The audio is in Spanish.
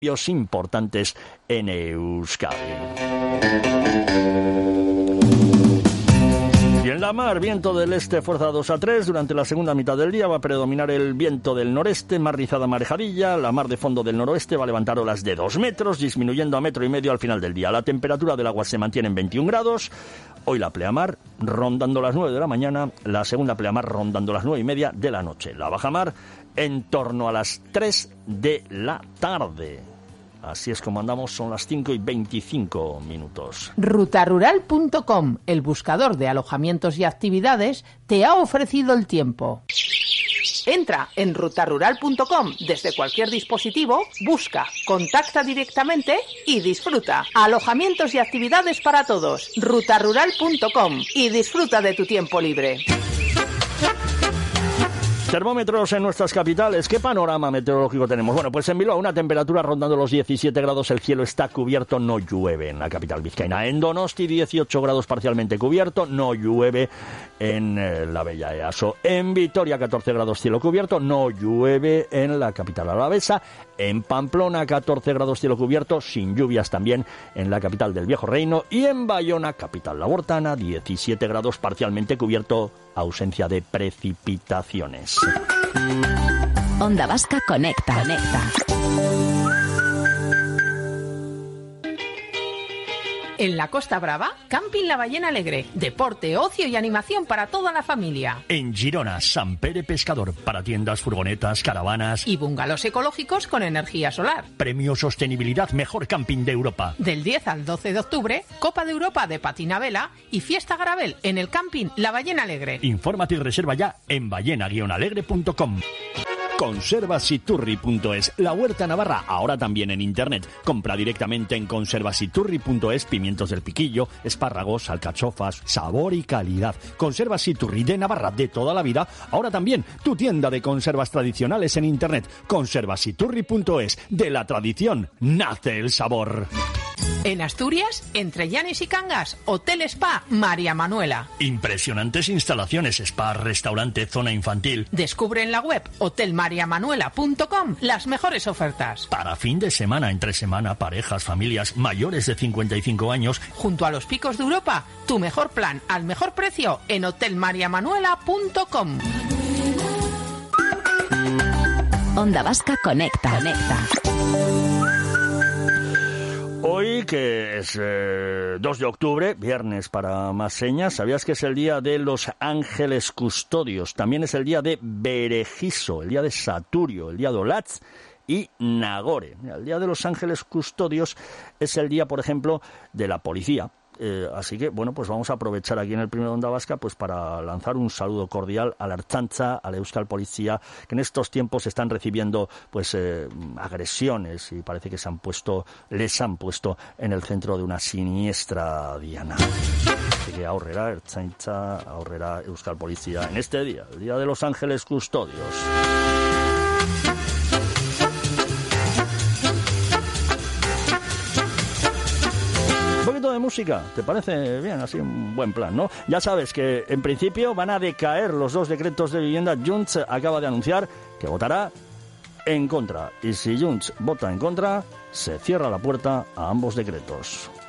importantes en Euskadi. Y en la mar, viento del este, fuerza 2 a 3. Durante la segunda mitad del día va a predominar el viento del noreste, mar rizada marejadilla. La mar de fondo del noroeste va a levantar olas de 2 metros, disminuyendo a 1,5 metros al final del día. La temperatura del agua se mantiene en 21 grados. Hoy la pleamar rondando las 9 de la mañana, la segunda pleamar rondando las 9:30 de la noche. La bajamar en torno a las 3 de la tarde. Así es como andamos, son las 5:25. Rutarural.com, el buscador de alojamientos y actividades, te ha ofrecido el tiempo. Entra en rutarural.com desde cualquier dispositivo, busca, contacta directamente y disfruta. Alojamientos y actividades para todos. Rutarural.com y disfruta de tu tiempo libre. Termómetros en nuestras capitales. ¿Qué panorama meteorológico tenemos? Bueno, pues en Bilbao una temperatura rondando los 17 grados, el cielo está cubierto, no llueve en la capital vizcaína. En Donosti 18 grados parcialmente cubierto, no llueve en la bella Easo. En Vitoria 14 grados cielo cubierto, no llueve en la capital alavesa. En Pamplona 14 grados cielo cubierto, sin lluvias también en la capital del Viejo Reino. Y en Bayona, capital labortana, 17 grados parcialmente cubierto, ausencia de precipitaciones. Onda Vasca Conecta. En la Costa Brava, Camping La Ballena Alegre. Deporte, ocio y animación para toda la familia. En Girona, Sant Pere Pescador, para tiendas, furgonetas, caravanas Y bungalows ecológicos con energía solar. Premio Sostenibilidad Mejor Camping de Europa. Del 10 al 12 de octubre, Copa de Europa de patinavela y fiesta Garabel en el Camping La Ballena Alegre. Infórmate y reserva ya en ballena-alegre.com. Conservasiturri.es, la huerta navarra, ahora también en internet. Compra directamente en conservasiturri.es pimientos del piquillo, espárragos, alcachofas, sabor y calidad. Conservasiturri de Navarra de toda la vida, ahora también tu tienda de conservas tradicionales en internet. Conservasiturri.es, de la tradición nace el sabor. En Asturias, entre Llanes y Cangas, Hotel Spa María Manuela. Impresionantes instalaciones, spa, restaurante, zona infantil. Descubre en la web hotelmariamanuela.com las mejores ofertas. Para fin de semana, entre semana, parejas, familias mayores de 55 años. Junto a los picos de Europa, tu mejor plan al mejor precio en hotelmariamanuela.com. Onda Vasca Conecta. Hoy, que es 2 de octubre, viernes para más señas, ¿sabías que es el día de los ángeles custodios? También es el día de Berejiso, el día de Saturio, el día de Olatz y Nagore. El día de los ángeles custodios es el día, por ejemplo, de la policía. Así que, bueno, pues vamos a aprovechar aquí en el Primero de Onda Vasca pues para lanzar un saludo cordial a la Ertzaintza, a la Euskal Policía, que en estos tiempos están recibiendo pues agresiones y parece que les han puesto en el centro de una siniestra diana. Así que aurrera Ertzaintza, aurrera Euskal Policía en este día, el Día de los Ángeles Custodios. Un poquito de música, ¿te parece bien? Así un buen plan, ¿no? Ya sabes que en principio van a decaer los 2 decretos de vivienda. Junts acaba de anunciar que votará en contra. Y si Junts vota en contra, se cierra la puerta a ambos decretos.